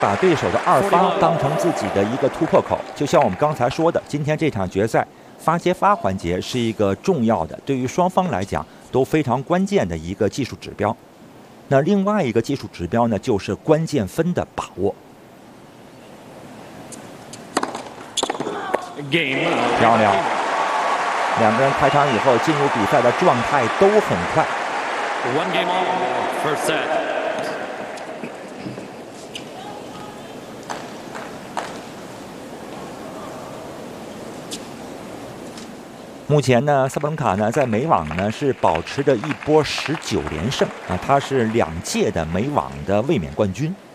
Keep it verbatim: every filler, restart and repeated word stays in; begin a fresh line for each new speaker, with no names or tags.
把对手的二发当成自己的一个突破口。就像我们刚才说的，今天这场决赛发接发环节是一个重要的，对于双方来讲都非常关键的一个技术指标。那另外一个技术指标呢，就是关键分的把握。漂亮！两个人开场以后进入比赛的状态都很快。
One game on, first set.
目前呢，萨布伦卡呢在美网呢是保持着一波十九连胜啊，他是两届的美网的卫冕冠军。